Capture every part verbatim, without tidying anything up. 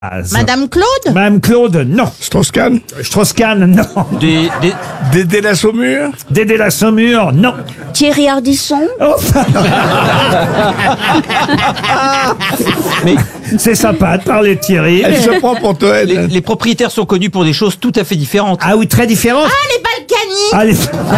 Madame Claude Madame Claude, non. Strauss-Kahn, Strauss-Kahn, non. Des, des... Dédé la Saumur, Dédé la Saumur, non. Thierry Ardisson Oh, Mais c'est sympa de parler de Thierry. elle se prend pour Toen. les, les propriétaires sont connus pour des choses tout à fait différentes. Ah oui, très différente. Ah, les Balkany Allez.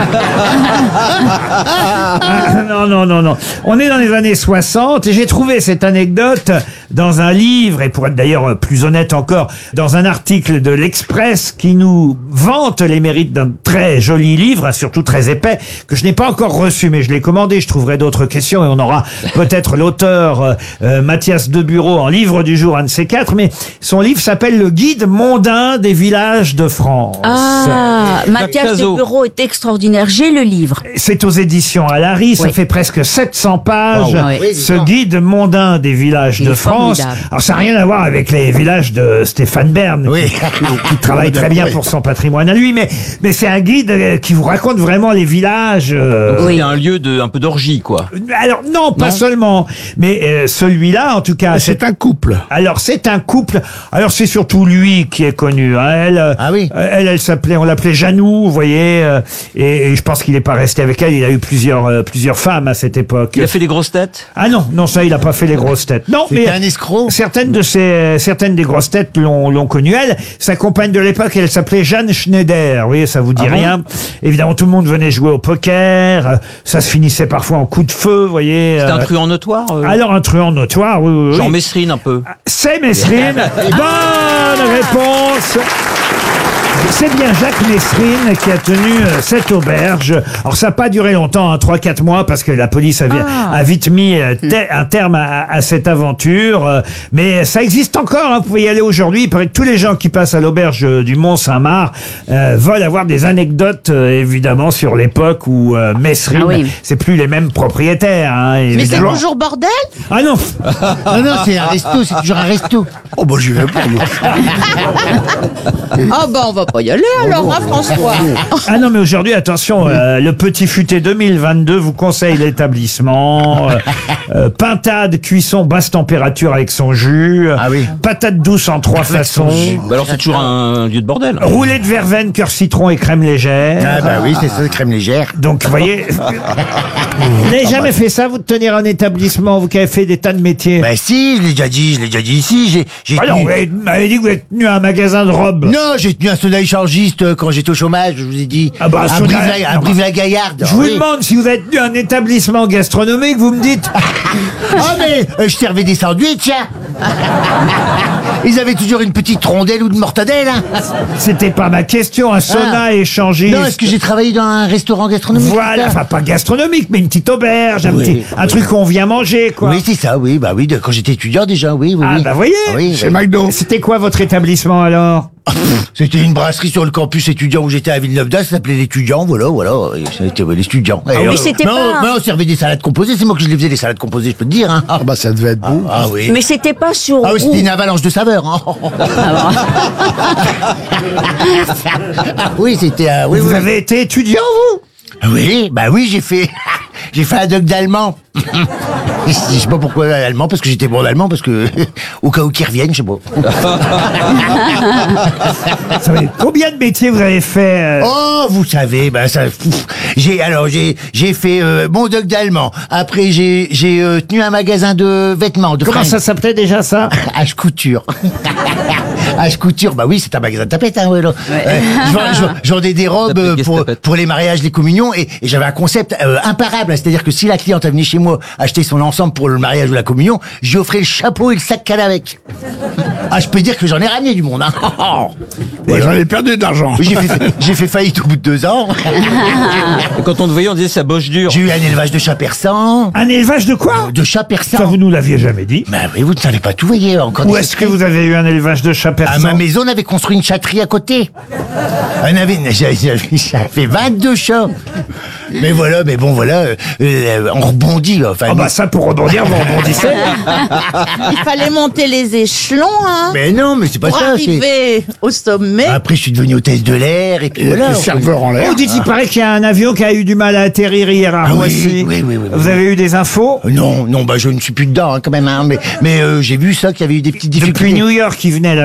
Ah, non, non, non, non. On est dans les années soixante et j'ai trouvé cette anecdote dans un livre, et pour être d'ailleurs plus honnête encore, dans un article de l'Express qui nous vante les mérites d'un très joli livre, surtout très épais, que je n'ai pas encore reçu, mais je l'ai commandé. Je trouverai d'autres questions et on aura peut-être l'auteur euh, euh, Mathias Debureau en livre du jour, un de ces quatre, mais son livre s'appelle Le Guide mondain des villages de France. Ah, Mathias Caso. de Bureau est extraordinaire. J'ai le livre. C'est aux éditions Alary, ça Oui. fait presque sept cents pages, Wow. Oui, ce guide mondain des villages Il de est France. formidable. Alors ça n'a rien à voir avec les villages de Stéphane Bern, Oui. qui, qui travaille très bien pour son patrimoine à lui, mais, mais c'est un guide euh, qui vous raconte vraiment les villages. euh, Oui. C'est un lieu de un peu d'orgie, quoi. Alors non, pas Non. seulement, mais euh, celui-là en tout cas. c'est- C'est un couple. Alors c'est un couple. Alors c'est surtout lui qui est connu. Hein. Elle, euh, Ah oui. euh, elle, elle s'appelait, on l'appelait Janou, vous voyez. euh, et, et je pense qu'il n'est pas resté avec elle. Il a eu plusieurs euh, plusieurs femmes à cette époque. Il a fait des grosses têtes. Ah non, non, ça, il a pas fait les grosses têtes. Non, mais un escroc. certaines de ces, certaines des grosses têtes l'ont, l'ont connu. Elle, sa compagne de l'époque, elle s'appelait Jeanne Schneider. Vous voyez, ça vous dit Ah bon rien. Évidemment, tout le monde venait jouer au poker. Euh, Ça se finissait parfois en coup de feu, vous voyez. C'est un euh. truand notoire. euh, Alors, un truand notoire, oui, oui, oui. Jean Messrine, un peu. C'est Messrine. Bonne réponse. C'est bien Jacques Messrine qui a tenu euh, cette auberge. Alors ça n'a pas duré longtemps, hein, trois quatre mois, parce que la police a, vi- a vite mis euh, te- un terme à, à cette aventure. euh, mais ça existe encore, hein, vous pouvez y aller aujourd'hui. Il paraît que tous les gens qui passent à l'auberge euh, du Mont-Saint-Marc euh, veulent avoir des anecdotes, euh, évidemment, sur l'époque où euh, Messrine, Ah oui. c'est plus les mêmes propriétaires. Hein, Mais c'est évidemment. toujours bordel Ah non. Non, non, c'est un resto, c'est toujours un resto. Oh bah j'y vais pas moi. Ah bah on va pas y aller alors, hein, François. Ah non, mais aujourd'hui, attention, euh, le Petit Futé deux mille vingt-deux vous conseille l'établissement. euh, euh, pintade, cuisson, basse température avec son jus. Ah oui. Patate douce en trois façons. Bah alors c'est toujours un lieu de bordel. Roulé de verveine, cœur citron et crème légère. Ah bah oui, c'est ça, crème légère. Donc, vous voyez, vous n'avez jamais fait ça, vous, de tenir un établissement, vous qui avez fait des tas de métiers? Bah si, je l'ai déjà dit, je l'ai déjà dit ici, j'ai j'ai Ah non, tenu... vous avez- vous m'avez dit que vous êtes tenu à un magasin de robes. Non, j'ai tenu un soda échangiste euh, quand j'étais au chômage, je vous ai dit. Ah bah, un soda- Brive-la- un non, Brive-la-Gaillarde. Je vous oui. demande si vous êtes tenu à un établissement gastronomique, vous me dites... Ah mais euh, je servais des sandwichs, tiens. Ils avaient toujours une petite rondelle ou de mortadelle. Hein. C'était pas ma question, un sauna Ah. échangiste. Non, est-ce que j'ai travaillé dans un restaurant gastronomique? Voilà, c'est ça enfin pas gastronomique, mais une petite auberge, un, Oui, petit, un oui. truc qu'on vient manger, quoi. Oui, c'est ça, oui, bah oui, de- quand j'étais étudiant déjà, oui, oui. Ah, oui. bah voyez, Ah oui, Chez oui. McDo. C'était quoi votre établissement alors? C'était une brasserie sur le campus étudiant où j'étais à Villeneuve-d'Ascq, ça s'appelait l'étudiant, voilà, voilà, et c'était ouais, l'étudiant. Et, oui, euh, c'était mais pas- on, mais on servait des salades composées, c'est moi que je les faisais, les salades composées, je peux te dire, hein. Ah bah ça devait être beau. Ah oui. Mais c'était pas sur Ah oui, c'était roue. une avalanche de saveurs, hein. Ah oui, c'était, euh, oui, Vous oui. avez été étudiant, vous? Oui, bah oui, j'ai fait, j'ai fait un doc d'allemand. Je sais pas pourquoi allemand, parce que j'étais bon en allemand, parce que, au cas où qu'ils reviennent, je sais pas. Vous savez, combien de métiers vous avez fait euh, Oh, vous savez, ben ça. pff, J'ai alors j'ai j'ai fait euh, mon doc d'allemand. Après j'ai j'ai euh, tenu un magasin de vêtements, de Comment fringues. ça s'appelait déjà ça? H couture. H couture, bah oui, c'est un magasin de tapettes, hein, ouais, là. Euh, je vends- je vends- je vendais des robes Tapette, euh, guest pour, tapette. pour les mariages, les communions, et, et j'avais un concept euh, imparable. C'est-à-dire que si la cliente venait chez moi acheter son ensemble pour le mariage ou la communion, j'y offrais le chapeau et le sac qu'elle a avec. Ah, je peux dire que j'en ai ramené du monde, hein. Et j'en ai perdu de l'argent. J'ai fait, j'ai fait faillite au bout de deux ans. Et quand on te voyait, on disait ça boche dur. J'ai eu un élevage de chats persans. Un élevage de quoi? De chats Ça, persans. vous nous l'aviez jamais dit. Ben oui, vous ne savez pas tout, voyez, encore Où des est-ce que secrets. vous avez eu un élevage de chats À persans? ma maison, on avait construit une chatterie à côté. On avait, j'avais j'avais vingt-deux chats. Mais voilà, mais bon, voilà, euh, euh, on rebondit. Enfin, Ah bah ça, pour rebondir, vous rebondissez. Il fallait monter les échelons, hein, mais non, mais c'est pas pour ça. c'est- arriver au sommet. Après, je suis devenu hôtesse de l'air et puis Et voilà. le serveur en l'air. Vous dites, il paraît qu'il y a un avion qui a eu du mal à atterrir hier à Ah oui, Roissy. oui, oui, oui, oui. Vous avez eu des infos? Euh, Non, non, bah je ne suis plus dedans hein, quand même, hein, mais mais euh, j'ai vu ça qu'il y avait eu des petites difficultés. Depuis New York, il venait là.